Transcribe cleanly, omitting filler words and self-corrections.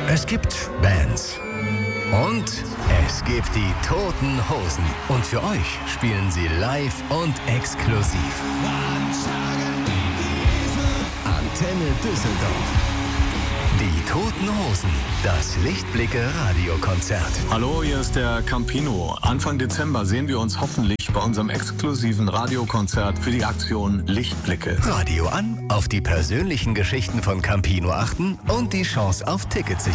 Es gibt Bands. Und es gibt die Toten Hosen. Und für euch spielen sie live und exklusiv. Antenne Düsseldorf. Die Toten Hosen. Das Lichtblicke-Radiokonzert. Hallo, hier ist der Campino. Anfang Dezember sehen wir uns hoffentlich bei unserem exklusiven Radiokonzert für die Aktion Lichtblicke. Radio an, auf die persönlichen Geschichten von Campino achten und die Chance auf Tickets sichern.